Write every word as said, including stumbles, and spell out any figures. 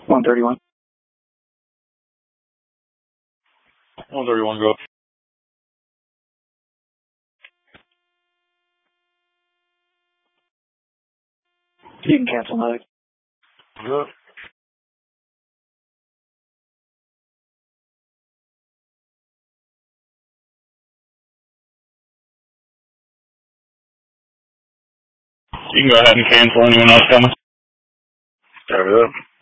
one thirty-one. one thirty-one, go. You can cancel mode. Good. You can go ahead and cancel. Anyone else coming? Cover up.